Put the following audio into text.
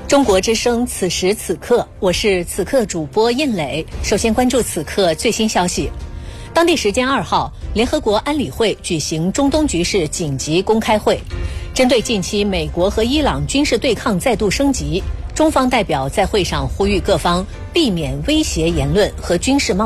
中国之声此时此刻，我是此刻主播印磊。首先关注此刻最新消息。当地时间2号，联合国安理会举行中东局势紧急公开会，针对近期美国和伊朗军事对抗再度升级，中方代表在会上呼吁各方避免威胁言论和军事